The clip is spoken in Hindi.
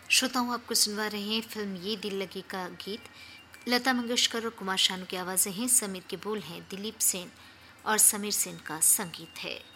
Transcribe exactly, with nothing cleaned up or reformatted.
श्रोताओं, आपको सुनवा रहे हैं फिल्म ये दिल लगी का गीत। लता मंगेशकर और कुमार शानू की आवाज़ें हैं, समीर के बोल हैं, दिलीप सेन और समीर सेन का संगीत है।